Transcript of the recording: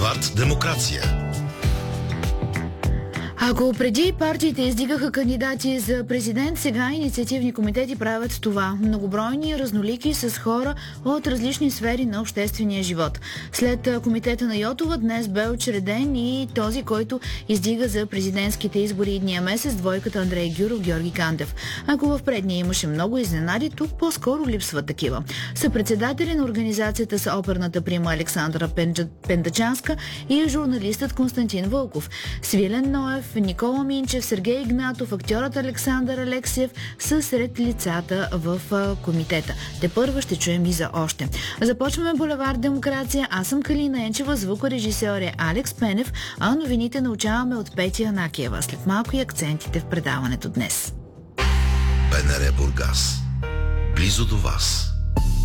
Булевард Демокрация. Ако преди партиите издигаха кандидати за президент, сега инициативни комитети правят това. Многобройни и разнолики с хора от различни сфери на обществения живот. След комитета на Йотова днес бе учреден и този, който издига за президентските избори идния месец, двойката Андрей Гюров, Георги Кандев. Ако в предния имаше много изненади, тук по-скоро липсват такива. Съпредседатели на организацията са оперната прима Александра Пендачанска и журналистът Константин Вълков. Свилен Ноев, Никола Минчев, Сергей Игнатов, актьорът Александър Алексиев са сред лицата в комитета. Тепърва ще чуем и за още. Започваме Булевард Демокрация. Аз съм Калина Енчева, звукорежисьор е Алекс Пенев, а новините научаваме от Петя Анакиева. След малко и акцентите в предаването днес. БНР Бургас. Близо до вас.